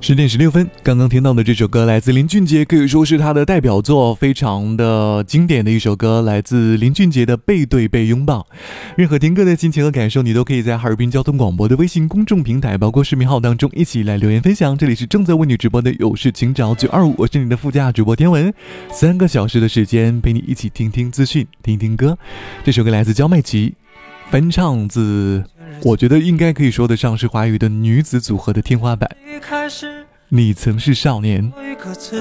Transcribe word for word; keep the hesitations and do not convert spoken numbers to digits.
十点十六分，刚刚听到的这首歌来自林俊杰，可以说是他的代表作，非常的经典的一首歌，来自林俊杰的《背对背拥抱》。任何听歌的心情和感受，你都可以在哈尔滨交通广播的微信公众平台，包括视频号当中一起来留言分享。这里是正在为你直播的有事请找九二五，我是你的副驾主播天文，三个小时的时间陪你一起听听资讯，听听歌。这首歌来自焦麦琪，翻唱自我觉得应该可以说得上是华语的女子组合的天花板，你曾是少年。